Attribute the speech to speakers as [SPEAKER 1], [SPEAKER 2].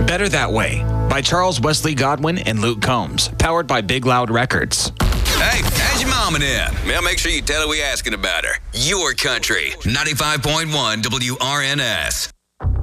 [SPEAKER 1] Better That Way by Charles Wesley Godwin and Luke Combs, powered by Big Loud Records.
[SPEAKER 2] Hey, how's your mama now? Well, make sure you tell her we asking about her. Your country, 95.1 WRNS.